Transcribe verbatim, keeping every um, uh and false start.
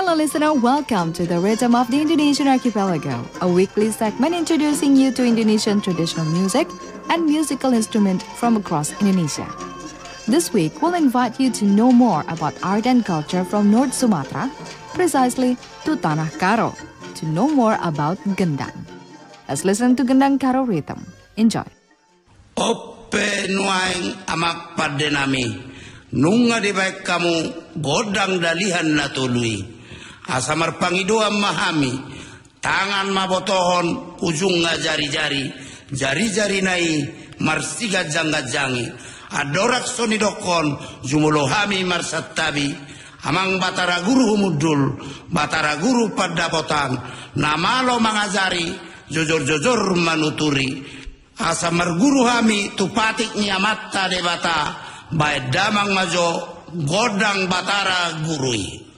Hello listener, welcome to the Rhythm of the Indonesian Archipelago, a weekly segment introducing you to Indonesian traditional music and musical instruments from across Indonesia. This week, we'll invite you to know more about art and culture from North Sumatra, precisely to Tanah Karo, to know more about gendang. Let's listen to Gendang Karo Rhythm. Enjoy. Ope nuaing amak padenami, nunga di baik kamu godang dalihan natului. Asamar pangidoa mahami, tangan mabotohon ujung jari-jari, jari-jari nai marsiga jangga-jangi, adorak sonidokon jumulohami marsatabi, amang batara guru humudul, batara guru padapotan, namalo mangazari, jojor-jojor manuturi, asamar guru hami tupatik niamata debata, bae damang majo godang batara gurui.